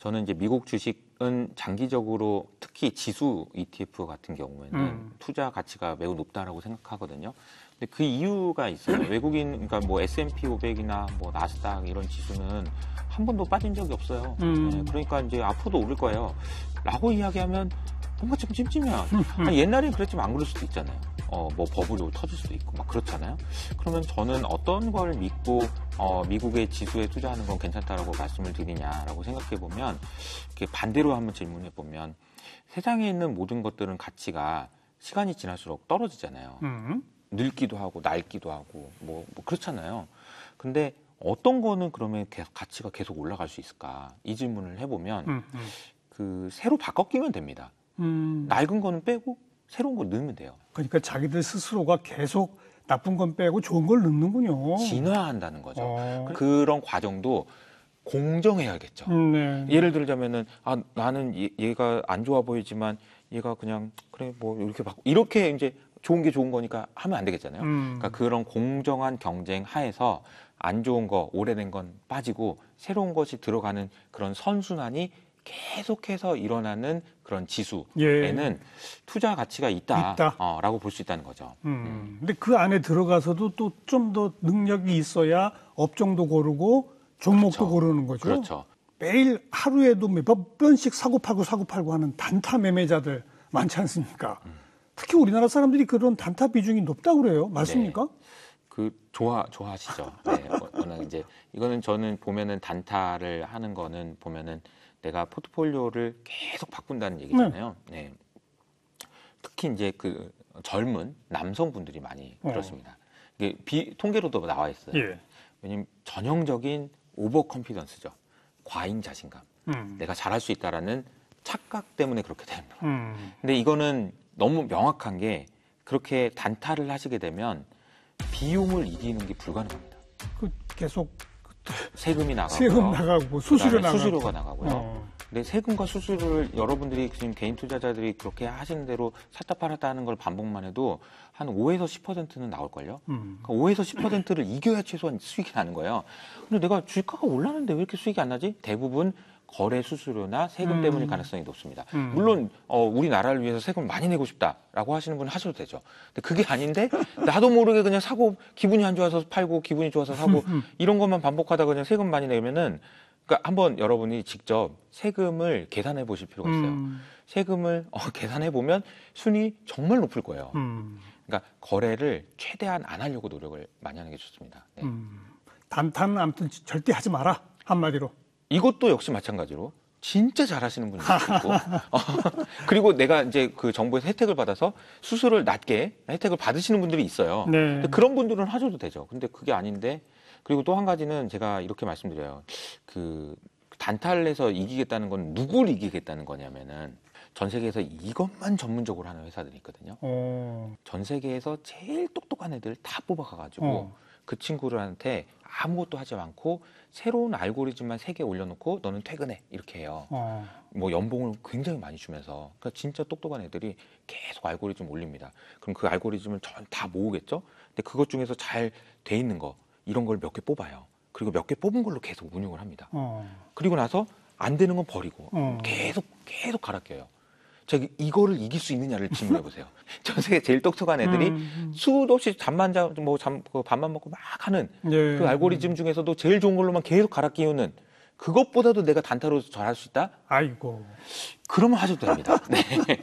저는 이제 미국 주식은 장기적으로 특히 지수 ETF 같은 경우에는 투자 가치가 매우 높다라고 생각하거든요. 근데 그 이유가 있어요. 외국인, 그러니까 뭐 S&P 500이나 뭐 나스닥 이런 지수는 한 번도 빠진 적이 없어요. 네, 그러니까 이제 앞으로도 오를 거예요. 라고 이야기하면 뭔가 좀 찜찜해요. 아니, 옛날엔 그랬지만 안 그럴 수도 있잖아요. 뭐 버블이 터질 수도 있고 막 그렇잖아요. 그러면 저는 어떤 걸 믿고 미국의 지수에 투자하는 건 괜찮다라고 말씀을 드리냐라고 생각해 보면 이렇게 반대로 한번 질문해 보면 세상에 있는 모든 것들은 가치가 시간이 지날수록 떨어지잖아요. 늙기도 하고 낡기도 하고 뭐 그렇잖아요. 근데 어떤 거는 그러면 가치가 계속 올라갈 수 있을까? 이 질문을 해보면 그 새로 바꿔 끼면 됩니다. 낡은 거는 빼고 새로운 거 넣으면 돼요. 그러니까 자기들 스스로가 계속 나쁜 건 빼고 좋은 걸 넣는군요. 진화한다는 거죠. 그런 과정도 공정해야겠죠. 네. 예를 들자면은 나는 얘가 안 좋아 보이지만 얘가 그냥 그래 뭐 이렇게 바꾸 이렇게 이제 좋은 게 좋은 거니까 하면 안 되겠잖아요. 그러니까 그런 공정한 경쟁 하에서 안 좋은 거 오래된 건 빠지고 새로운 것이 들어가는 그런 선순환이 계속해서 일어나는 그런 지수에는 투자 가치가 있다라고 볼 수 있다는 거죠. 근데 그 안에 들어가서도 또 좀 더 능력이 있어야 업종도 고르고 종목도 고르는 거죠. 그렇죠. 매일 하루에도 몇 번씩 사고 팔고 하는 단타 매매자들 많지 않습니까? 특히 우리나라 사람들이 그런 단타 비중이 높다고 그래요. 맞습니까? 네. 좋아하시죠. 네. 워낙 이제 이거는 저는 보면은 단타를 하는 거는 보면은 내가 포트폴리오를 계속 바꾼다는 얘기잖아요. 네. 특히 이제 그 젊은 남성분들이 많이 그렇습니다. 이게 통계로도 나와 있어요. 왜냐면 전형적인 오버 컨피던스죠. 과잉 자신감. 내가 잘할 수 있다라는 착각 때문에 그렇게 됩니다. 근데 이거는 너무 명확한 게 그렇게 단타를 하시게 되면 비용을 이기는 게 불가능합니다. 계속 세금 나가고 수수료가 나가고요. 근데 세금과 수수료를 여러분들이 지금 개인 투자자들이 그렇게 하시는 대로 샀다 팔았다 하는 걸 반복만 해도 한 5에서 10%는 나올걸요. 그러니까 5에서 10%를 이겨야 최소한 수익이 나는 거예요. 근데 내가 주가가 올랐는데 왜 이렇게 수익이 안 나지? 대부분 거래 수수료나 세금 때문일 가능성이 높습니다. 물론 우리나라를 위해서 세금을 많이 내고 싶다라고 하시는 분은 하셔도 되죠. 근데 그게 아닌데 나도 모르게 그냥 사고 기분이 안 좋아서 팔고 기분이 좋아서 사고 이런 것만 반복하다가 그냥 세금 많이 내면은 그러니까 한번 여러분이 직접 세금을 계산해 보실 필요가 있어요. 세금을 계산해 보면 순위 정말 높을 거예요. 그러니까 거래를 최대한 안 하려고 노력을 많이 하는 게 좋습니다. 네. 단타는 아무튼 절대 하지 마라 한마디로. 이것도 역시 마찬가지로 진짜 잘하시는 분이 있고 그리고 내가 이제 그 정부에서 혜택을 받아서 수수료를 낮게 혜택을 받으시는 분들이 있어요. 근데 그런 분들은 하셔도 되죠. 근데 그게 아닌데 그리고 또 한 가지는 제가 이렇게 말씀드려요. 그 단타를 해서 이기겠다는 건 누구를 이기겠다는 거냐면은 전 세계에서 이것만 전문적으로 하는 회사들이 있거든요. 전 세계에서 제일 똑똑한 애들 다 뽑아가가지고 그 친구들한테 아무것도 하지 않고 새로운 알고리즘만 3개 올려놓고 너는 퇴근해 이렇게 해요. 뭐 연봉을 굉장히 많이 주면서 그러니까 진짜 똑똑한 애들이 계속 알고리즘 올립니다. 그럼 그 알고리즘을 다 모으겠죠. 근데 그것 중에서 잘 돼 있는 거 이런 걸 몇 개 뽑아요. 그리고 몇 개 뽑은 걸로 계속 운용을 합니다. 그리고 나서 안 되는 건 버리고 계속 갈아 껴요. 저기 이거를 이길 수 있느냐를 질문해 보세요. 전 세계 제일 똑똑한 애들이 수도 없이 밥만 먹고 막 하는 그 알고리즘 중에서도 제일 좋은 걸로만 계속 갈아 끼우는 그것보다도 내가 단타로 잘할 수 있다? 아이고. 그러면 하셔도 됩니다. 네.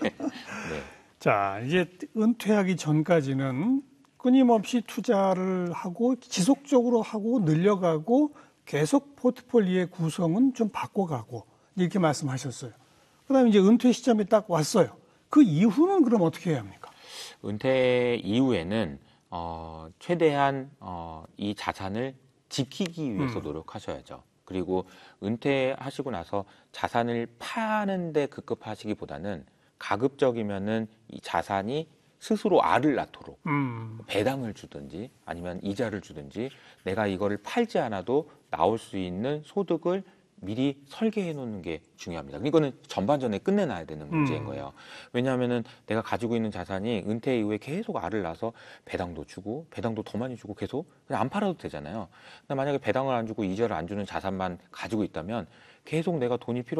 자, 이제 은퇴하기 전까지는 끊임없이 투자를 하고 지속적으로 하고 늘려가고 계속 포트폴리오의 구성은 좀 바꿔가고 이렇게 말씀하셨어요. 그다음에 이제 은퇴 시점이 딱 왔어요. 그 이후는 그럼 어떻게 해야 합니까? 은퇴 이후에는 최대한 이 자산을 지키기 위해서 노력하셔야죠. 그리고 은퇴하시고 나서 자산을 파는데 급급하시기보다는 가급적이면은 이 자산이 스스로 알을 낳도록 배당을 주든지 아니면 이자를 주든지 내가 이거를 팔지 않아도 나올 수 있는 소득을 미리 설계해 놓는 게 중요합니다. 이거는 전반전에 끝내놔야 되는 문제인 거예요. 왜냐하면은 내가 가지고 있는 자산이 은퇴 이후에 계속 알을 낳아서 배당도 주고 배당도 더 많이 주고 계속 그냥 안 팔아도 되잖아요. 근데 만약에 배당을 안 주고 이자를 안 주는 자산만 가지고 있다면 계속 내가 돈이 필요